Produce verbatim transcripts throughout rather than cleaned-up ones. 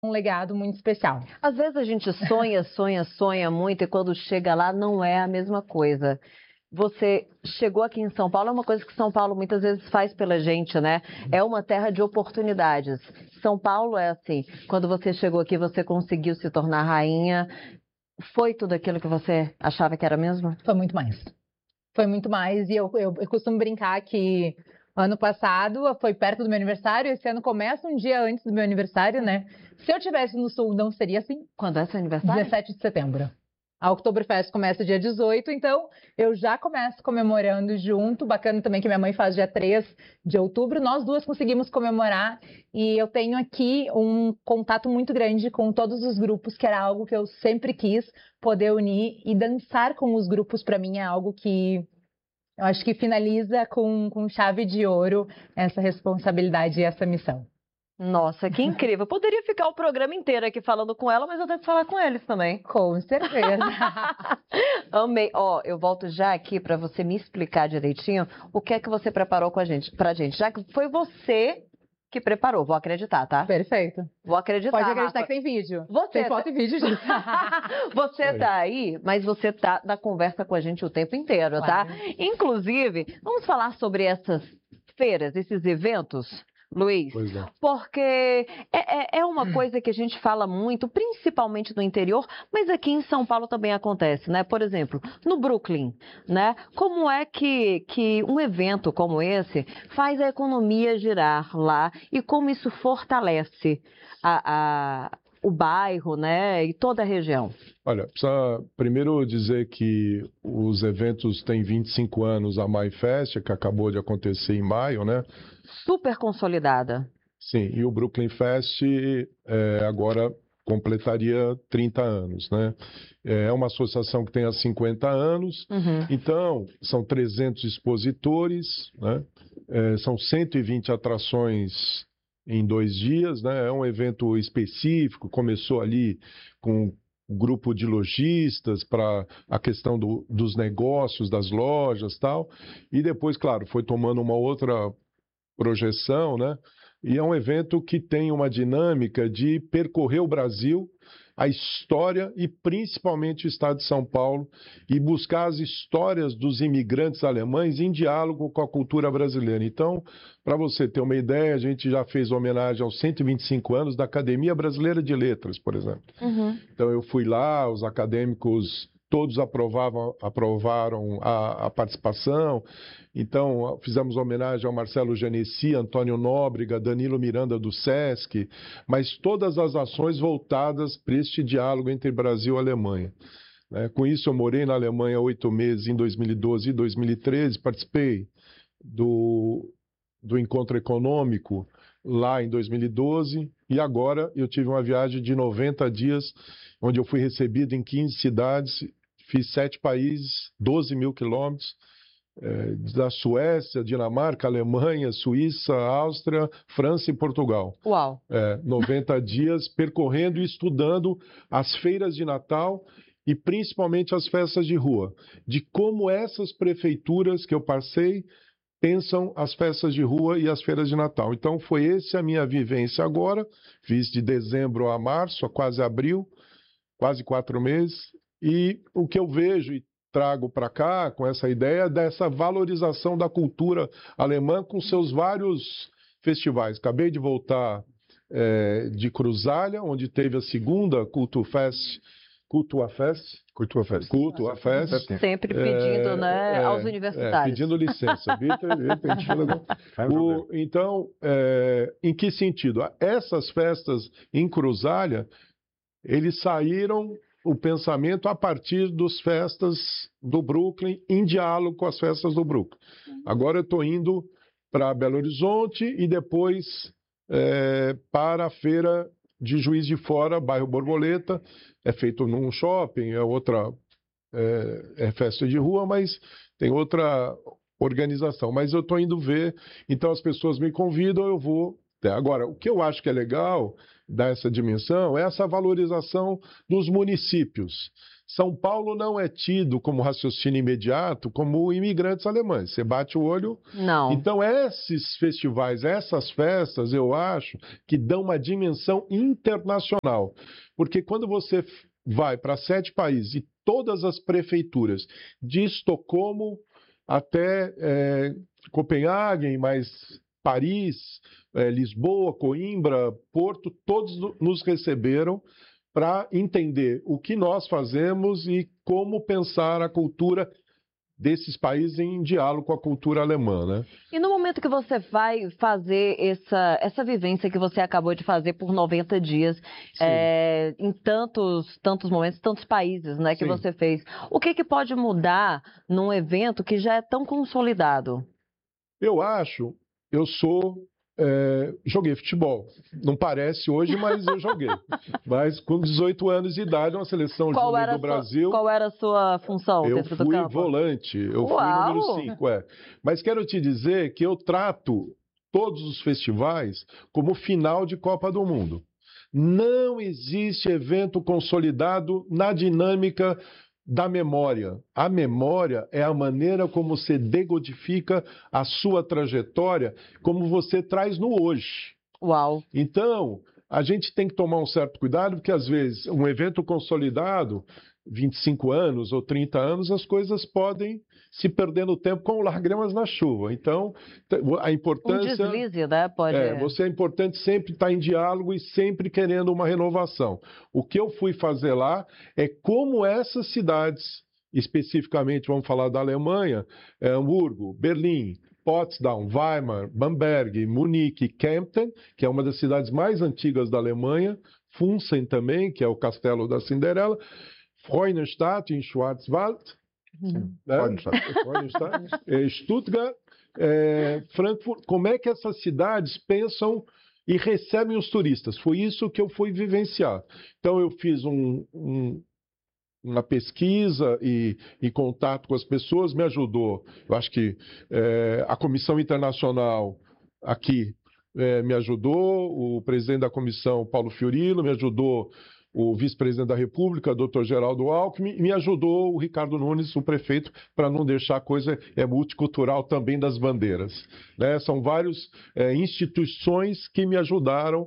um legado muito especial. Às vezes a gente sonha, sonha, sonha muito e quando chega lá não é a mesma coisa. Você chegou aqui em São Paulo, é uma coisa que São Paulo muitas vezes faz pela gente, né? É uma terra de oportunidades. São Paulo é assim, quando você chegou aqui, você conseguiu se tornar rainha. Foi tudo aquilo que você achava que era mesmo? Foi muito mais. Foi muito mais e eu, eu, eu costumo brincar que ano passado foi perto do meu aniversário, esse ano começa um dia antes do meu aniversário, né? Se eu tivesse no Sul, não seria assim. Quando é seu aniversário? dezessete de setembro. A Oktoberfest começa dia dezoito, então eu já começo comemorando junto. Bacana também que minha mãe faz dia três de outubro. Nós duas conseguimos comemorar e eu tenho aqui um contato muito grande com todos os grupos, que era algo que eu sempre quis poder unir. E dançar com os grupos, para mim, é algo que eu acho que finaliza com, com chave de ouro essa responsabilidade e essa missão. Nossa, que incrível. Eu poderia ficar o programa inteiro aqui falando com ela, mas eu tenho que falar com eles também. Com certeza. Amei. Ó, eu volto já aqui para você me explicar direitinho o que é que você preparou com a gente, pra gente. Já que foi você que preparou, vou acreditar, tá? Perfeito. Vou acreditar. Pode acreditar Rafa. que tem vídeo. Você tem tá... foto e vídeo disso. Você tá aí, mas você tá na conversa com a gente o tempo inteiro, Claro. tá? Inclusive, vamos falar sobre essas feiras, esses eventos? Luiz, Pois não. porque é, é, é uma coisa que a gente fala muito, principalmente no interior, mas aqui em São Paulo também acontece, né? Por exemplo, no Brooklyn, né? Como é que, que um evento como esse faz a economia girar lá e como isso fortalece a, a, o bairro, né? E toda a região? Olha, precisa primeiro dizer que os eventos têm vinte e cinco anos, a MaiFest, que acabou de acontecer em maio, né? Super consolidada. Sim, e o Brooklyn Fest é, agora completaria trinta anos, né? É uma associação que tem há cinquenta anos, Uhum. então são trezentos expositores, né? É, são cento e vinte atrações em dois dias, né? É um evento específico, começou ali com um grupo de lojistas para a questão do, dos negócios, das lojas e tal, e depois, claro, foi tomando uma outra projeção, né? E é um evento que tem uma dinâmica de percorrer o Brasil, a história e principalmente o estado de São Paulo e buscar as histórias dos imigrantes alemães em diálogo com a cultura brasileira. Então, para você ter uma ideia, a gente já fez homenagem aos cento e vinte e cinco anos da Academia Brasileira de Letras, por exemplo. Uhum. Então, eu fui lá, os acadêmicos todos aprovavam, aprovaram a, a participação. Então, fizemos homenagem ao Marcelo Genesi, Antônio Nóbrega, Danilo Miranda do Sesc, mas todas as ações voltadas para este diálogo entre Brasil e Alemanha. Né? Com isso, eu morei na Alemanha oito meses em dois mil e doze e dois mil e treze, participei do, do encontro econômico lá em dois mil e doze, e agora eu tive uma viagem de noventa dias, onde eu fui recebido em quinze cidades, fiz sete países, doze mil quilômetros, é, da Suécia, Dinamarca, Alemanha, Suíça, Áustria, França e Portugal. Uau! É, noventa dias percorrendo e estudando as feiras de Natal e principalmente as festas de rua, de como essas prefeituras que eu passei pensam as festas de rua e as feiras de Natal. Então foi essa a minha vivência agora, fiz de dezembro a março, a quase abril, quase quatro meses, e o que eu vejo e trago para cá com essa ideia dessa valorização da cultura alemã com seus vários festivais. Acabei de voltar é, de Cruzália, onde teve a segunda Kulturfest, Kulturfest, Kulturfest. Kulturfest. Sempre pedindo, é, né, é, aos é, universitários. pedindo licença. Vitor, o, então, é, em que sentido? Essas festas em Cruzália, eles saíram o pensamento a partir das festas do Brooklyn, em diálogo com as festas do Brooklyn. Agora eu estou indo para Belo Horizonte e depois é, para a feira de Juiz de Fora, bairro Borboleta. É feito num shopping, é outra é, é festa de rua, mas tem outra organização. Mas eu estou indo ver, então as pessoas me convidam, eu vou. Agora, o que eu acho que é legal, dar essa dimensão é essa valorização dos municípios. São Paulo não é tido como raciocínio imediato como imigrantes alemães. Você bate o olho... Não. Então, esses festivais, essas festas, eu acho que dão uma dimensão internacional. Porque quando você vai para sete países e todas as prefeituras, de Estocolmo até é, Copenhague, mais Paris, é, Lisboa, Coimbra, Porto, todos nos receberam para entender o que nós fazemos e como pensar a cultura desses países em diálogo com a cultura alemã, né? E no momento que você vai fazer essa, essa vivência que você acabou de fazer por noventa dias, é, em tantos, tantos momentos, tantos países, né, que Sim. você fez, o que, que pode mudar num evento que já é tão consolidado? Eu acho, eu sou... É, joguei futebol. Não parece hoje, mas eu joguei. Mas com dezoito anos de idade, uma seleção Qual júnior era do a sua- Brasil... Qual era a sua função Eu dentro do fui campo? volante, eu fui Uau! número cinco, é. Mas quero te dizer que eu trato todos os festivais como final de Copa do Mundo. Não existe evento consolidado na dinâmica da memória. A memória é a maneira como você decodifica a sua trajetória, como você traz no hoje. Uau! Então, a gente tem que tomar um certo cuidado, porque às vezes um evento consolidado, vinte e cinco anos ou trinta anos, as coisas podem se perder no tempo como lágrimas na chuva. Então, a Um importância... deslize, né? Pode... É, você é importante sempre estar em diálogo e sempre querendo uma renovação. O que eu fui fazer lá é como essas cidades, especificamente vamos falar da Alemanha, é, Hamburgo, Berlim, Potsdam, Weimar, Bamberg, Munique, Kempten, que é uma das cidades mais antigas da Alemanha, Funsen também, que é o castelo da Cinderela, Freudenstadt, em Schwarzwald, Uhum. né? Freudenstadt. Freudenstadt, eh, Stuttgart, eh, Frankfurt. Como é que essas cidades pensam e recebem os turistas? Foi isso que eu fui vivenciar. Então, eu fiz um, um, uma pesquisa e, e contato com as pessoas, me ajudou. Eu acho que eh, a Comissão Internacional aqui eh, me ajudou, o presidente da comissão, Paulo Fiorilo, me ajudou o vice-presidente da República, doutor Geraldo Alckmin, e me ajudou o Ricardo Nunes, o prefeito, para não deixar a coisa é, multicultural também das bandeiras. Né? São várias é, instituições que me ajudaram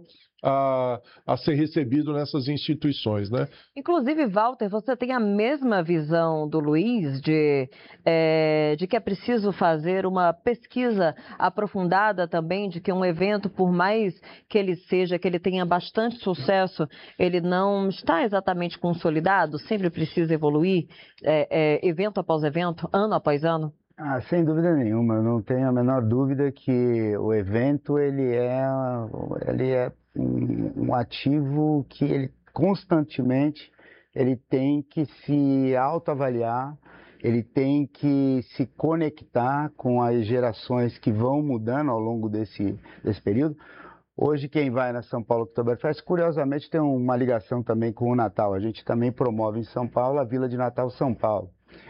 a, a ser recebido nessas instituições, né? Inclusive, Walter, você tem a mesma visão do Luiz de, é, de que é preciso fazer uma pesquisa aprofundada também, de que um evento, por mais que ele seja, que ele tenha bastante sucesso, ele não está exatamente consolidado, sempre precisa evoluir, é, é, evento após evento, ano após ano? Ah, sem dúvida nenhuma, eu não tenho a menor dúvida que o evento ele é, ele é um, um ativo que ele constantemente ele tem que se autoavaliar, ele tem que se conectar com as gerações que vão mudando ao longo desse, desse período. Hoje quem vai na São Paulo Oktoberfest, curiosamente tem uma ligação também com o Natal, a gente também promove em São Paulo a Vila de Natal São Paulo.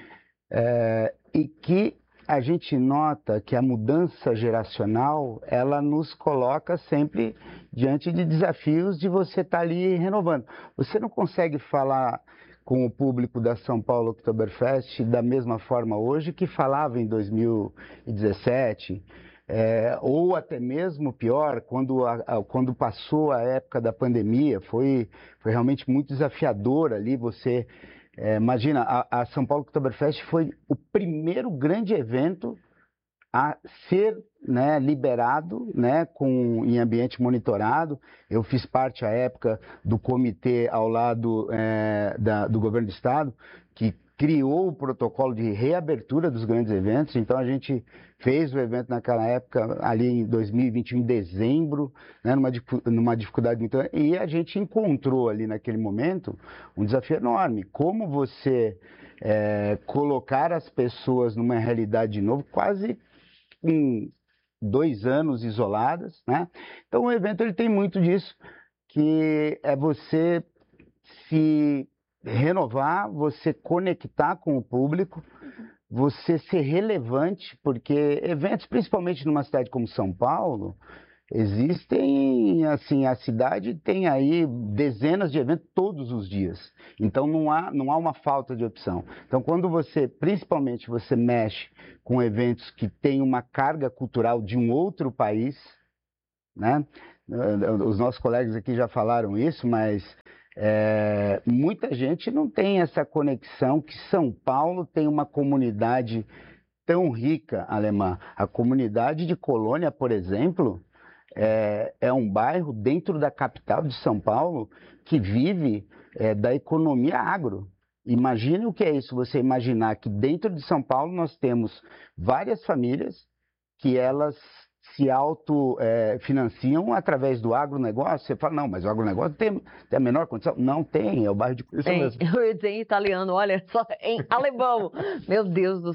É, e que a gente nota que a mudança geracional, ela nos coloca sempre diante de desafios de você estar ali renovando. Você não consegue falar com o público da São Paulo Oktoberfest da mesma forma hoje que falava em dois mil e dezessete, é, ou até mesmo pior, quando, a, a, quando passou a época da pandemia, foi, foi realmente muito desafiador ali você... É, imagina, a, a São Paulo Oktoberfest foi o primeiro grande evento a ser, né, liberado, né, com, em ambiente monitorado. Eu fiz parte, à época, do comitê ao lado é, da, do governo do estado, que criou o protocolo de reabertura dos grandes eventos. Então, a gente fez o evento naquela época, ali em dois mil e vinte e um, em dezembro, né, numa, numa dificuldade muito grande. E a gente encontrou ali, naquele momento, um desafio enorme. Como você é, colocar as pessoas numa realidade de novo, quase em dois anos isoladas, né? Então, o evento ele tem muito disso, que é você se renovar, você conectar com o público, você ser relevante, porque eventos, principalmente numa cidade como São Paulo, Existem, assim, a cidade tem aí dezenas de eventos todos os dias. Então não há, não há uma falta de opção. Então quando você, principalmente, você mexe com eventos que têm uma carga cultural de um outro país, né? Os nossos colegas aqui já falaram isso, mas é, muita gente não tem essa conexão que São Paulo tem uma comunidade tão rica alemã. A comunidade de Colônia, por exemplo, é, é um bairro dentro da capital de São Paulo que vive é, da economia agro. Imagine o que é isso, você imaginar que dentro de São Paulo nós temos várias famílias que elas se autofinanciam é, através do agronegócio. Você fala, não, mas o agronegócio tem, tem a menor condição. Não tem, é o bairro de... Isso em, mesmo. eu ia dizer em italiano, olha só, em alemão. Meu Deus do